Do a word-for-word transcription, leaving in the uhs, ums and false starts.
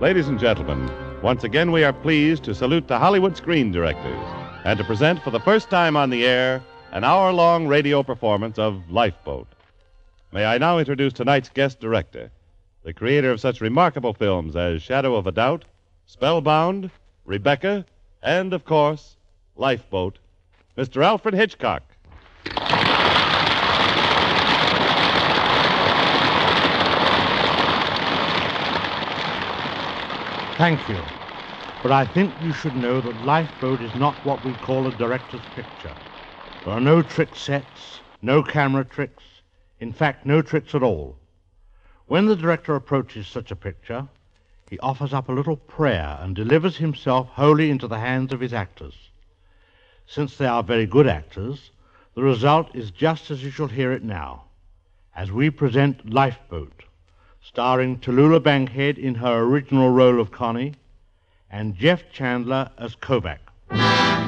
Ladies and gentlemen, once again we are pleased to salute the Hollywood Screen Directors and to present for the first time on the air an hour-long radio performance of Lifeboat. May I now introduce tonight's guest director, the creator of such remarkable films as Shadow of a Doubt, Spellbound, Rebecca, and, of course, Lifeboat, Mister Alfred Hitchcock. Thank you. But I think you should know that Lifeboat is not what we call a director's picture. There are no trick sets, no camera tricks, in fact, no tricks at all. When the director approaches such a picture, he offers up a little prayer and delivers himself wholly into the hands of his actors. Since they are very good actors, the result is just as you shall hear it now, as we present Lifeboat, starring Tallulah Bankhead in her original role of Connie, and Jeff Chandler as Kovacs.